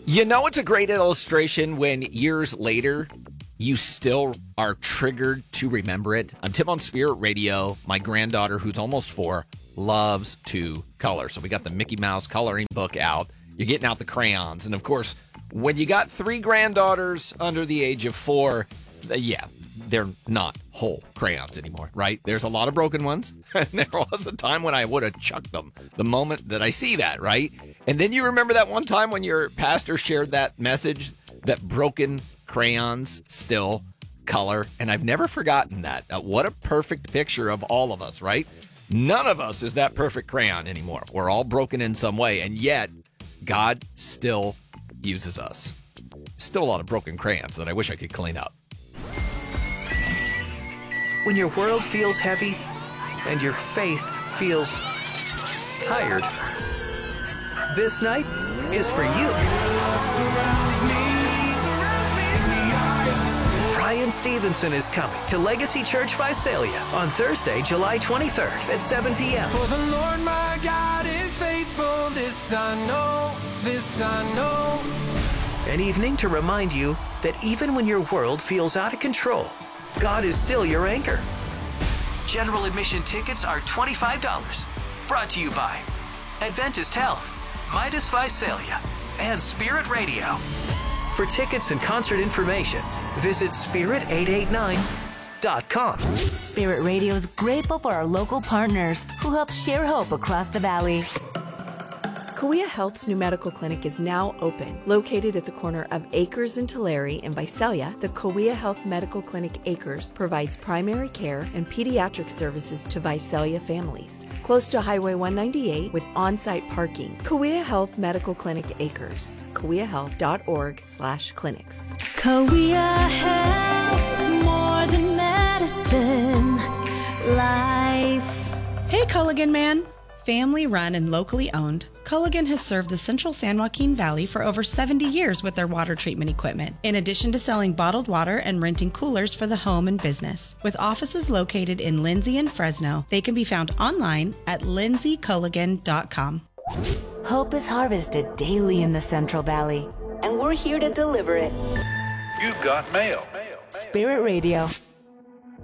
You know, it's a great illustration when years later you still are triggered to remember it. I'm Tim on Spirit Radio. My granddaughter, who's almost 4, loves to color. So we got the Mickey Mouse coloring book out. You're getting out the crayons. And of course, when you got 3 granddaughters under the age of 4, they're not whole crayons anymore, right? There's a lot of broken ones. And there was a time when I would have chucked them the moment that I see that, right? And then you remember that one time when your pastor shared that message that broken crayons still color. And I've never forgotten that. What a perfect picture of all of us, right? None of us is that perfect crayon anymore. We're all broken in some way. And yet, God still uses us. Still a lot of broken crayons that I wish I could clean up. When your world feels heavy and your faith feels tired, this night is for you. Brian Stevenson is coming to Legacy Church Visalia on Thursday, July 23rd at 7 p.m. For the Lord my God is faithful, this I know. An evening to remind you that even when your world feels out of control, God is still your anchor. General admission tickets are $25. Brought to you by Adventist Health, Midas Visalia, and Spirit Radio. For tickets and concert information, visit spirit889.com. Spirit Radio is grateful for our local partners who help share hope across the valley. Kauai Health's new medical clinic is now open. Located at the corner of Acres and Tulare in Visalia, the Kauai Health Medical Clinic Acres provides primary care and pediatric services to Visalia families. Close to Highway 198 with on-site parking. Kauai Health Medical Clinic Acres. KauaiHealth.org/clinics. Kauai Health, more than medicine, life. Hey, Culligan Man. Family run and locally owned, Culligan has served the central San Joaquin Valley for over 70 years with their water treatment equipment, in addition to selling bottled water and renting coolers for the home and business. With offices located in Lindsay and Fresno, they can be found online at lindsayculligan.com. Hope is harvested daily in the Central Valley, and we're here to deliver it. You've got mail. Spirit Radio.